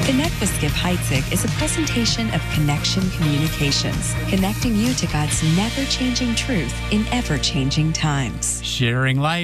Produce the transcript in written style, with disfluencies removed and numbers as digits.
Connect with Skip Heitzig is a presentation of Connection Communications, connecting you to God's never-changing truth in ever-changing times. Sharing life.